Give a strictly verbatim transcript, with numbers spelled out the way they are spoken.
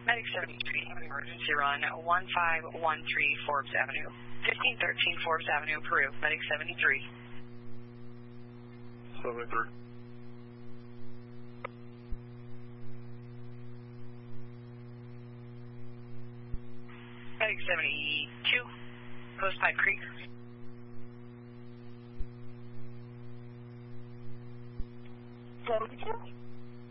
Medic seventy-three, emergency run one five one three Forbes Avenue. fifteen thirteen Forbes Avenue, Peru. Medic seventy-three. seventy-three. Medic seventy-two, Post Pipe Creek. seventy-two.